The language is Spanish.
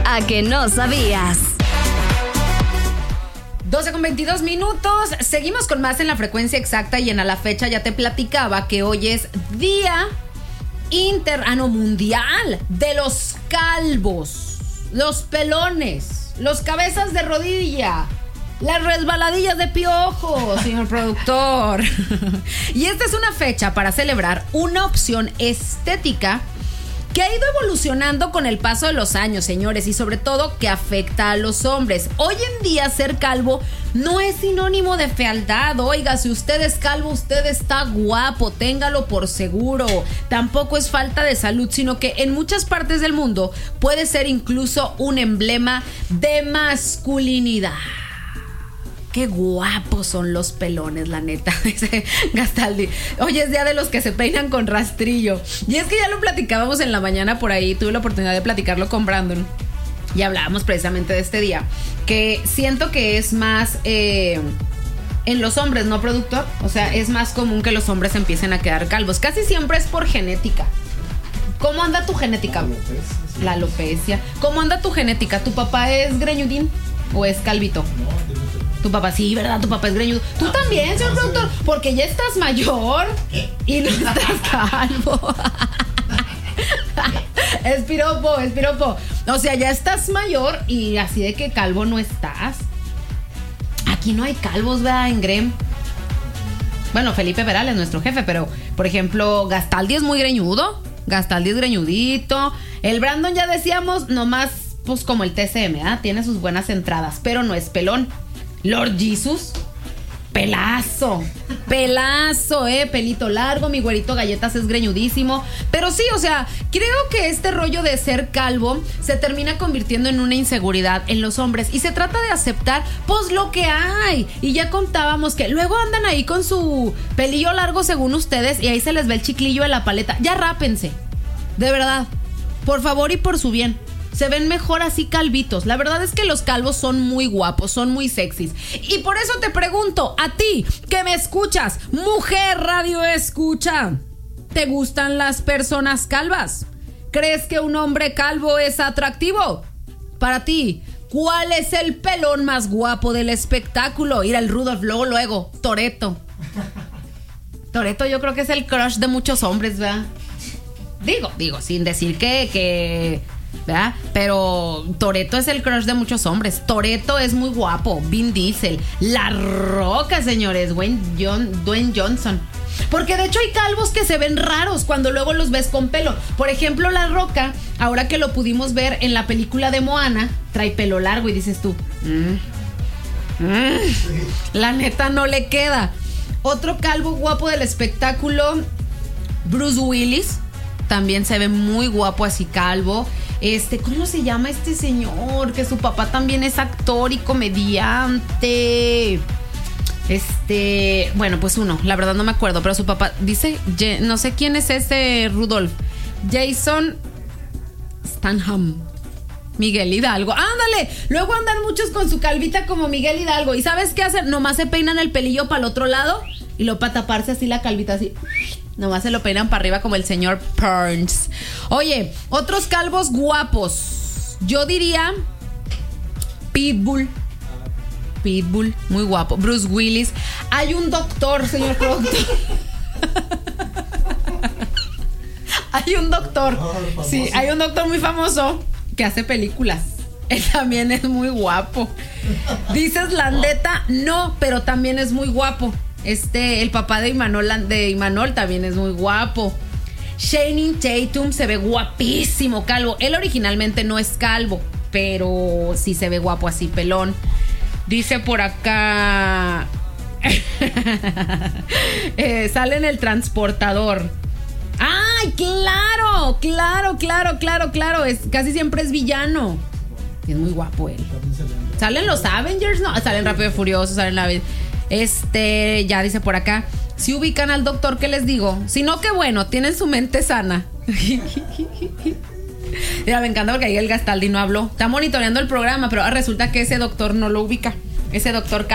¿A que no sabías? 12:22. Seguimos con más en la frecuencia exacta y en A la Fecha. Ya te platicaba que hoy es Día Mundial de los calvos, los pelones, los cabezas de rodilla, las resbaladillas de piojo, señor productor. Y esta es una fecha para celebrar una opción estética que ha ido evolucionando con el paso de los años, señores, y sobre todo que afecta a los hombres. Hoy en día ser calvo no es sinónimo de fealdad. Oiga, si usted es calvo, usted está guapo, téngalo por seguro. Tampoco es falta de salud, sino que en muchas partes del mundo puede ser incluso un emblema de masculinidad. Qué guapos son los pelones, la neta, dice Gastaldi. Hoy es día de los que se peinan con rastrillo. Y es que ya lo platicábamos en la mañana por ahí. Tuve la oportunidad de platicarlo con Brandon y hablábamos precisamente de este día, que siento que es más en los hombres, ¿no, productor? O sea, es más común que los hombres empiecen a quedar calvos. Casi siempre es por genética. ¿Cómo anda tu genética? La alopecia. ¿Cómo anda tu genética? ¿Tu papá es greñudín o es calvito? Tu papá, sí, ¿verdad? Tu papá es greñudo. Tú también, señor productor, porque ya estás mayor y no estás calvo. Es piropo. O sea, ya estás mayor y así de que calvo no estás. Aquí no hay calvos, ¿verdad? En Grem. Bueno, Felipe Veral es nuestro jefe, pero, por ejemplo, Gastaldi es muy greñudo. Gastaldi es greñudito. El Brandon, ya decíamos, nomás, pues como el TCM, ¿verdad? Tiene sus buenas entradas, pero no es pelón. Lord Jesus, pelazo, pelito largo. Mi güerito Galletas es greñudísimo. Pero sí, o sea, creo que este rollo de ser calvo se termina convirtiendo en una inseguridad en los hombres. Y se trata de aceptar, pues, lo que hay. Y ya contábamos que luego andan ahí con su pelillo largo según ustedes y ahí se les ve el chiclillo de la paleta. Ya rápense, de verdad, por favor y por su bien. Se ven mejor así calvitos. La verdad es que los calvos son muy guapos, son muy sexys. Y por eso te pregunto, a ti que me escuchas, mujer radio escucha, ¿te gustan las personas calvas? ¿Crees que un hombre calvo es atractivo? Para ti, ¿cuál es el pelón más guapo del espectáculo? Ir al Rudolph, luego, Toretto. Toretto yo creo que es el crush de muchos hombres, ¿verdad? Digo, sin decir que ¿verdad? Pero Toretto es el crush de muchos hombres. Toretto es muy guapo. Vin Diesel, La Roca, señores, Dwayne Johnson. Porque de hecho hay calvos que se ven raros cuando luego los ves con pelo. Por ejemplo, La Roca, ahora que lo pudimos ver en la película de Moana, trae pelo largo y dices tú, la neta no le queda. Otro calvo guapo del espectáculo, Bruce Willis, también se ve muy guapo así calvo. ¿Cómo se llama este señor? Que su papá también es actor y comediante. Bueno, pues uno, la verdad no me acuerdo, pero su papá dice, no sé quién es ese Rudolph. Jason Statham. Miguel Hidalgo. ¡Ándale! Luego andan muchos con su calvita como Miguel Hidalgo. ¿Y sabes qué hacen? Nomás se peinan el pelillo para el otro lado y lo para taparse así la calvita así. Nomás se lo peinan para arriba como el señor Burns. Oye, otros calvos guapos. Yo diría Pitbull, muy guapo. Bruce Willis. Hay un doctor, señor productor. Hay un doctor. Sí, hay un doctor muy famoso que hace películas. Él también es muy guapo. Dices Landeta, no, pero también es muy guapo. El papá de Imanol también es muy guapo. Channing Tatum se ve guapísimo calvo. Él originalmente no es calvo, pero sí se ve guapo así, pelón. Dice por acá sale en El Transportador. ¡Ay, claro! Casi siempre es villano. Es muy guapo él. ¿Salen los Avengers? No, salen Rápido y Furioso, salen la... ya dice por acá, si ubican al doctor que les digo, si no, que bueno, tienen su mente sana. Mira, me encanta porque ahí el Gastaldi no habló. Está monitoreando el programa, pero resulta que ese doctor no lo ubica. Ese doctor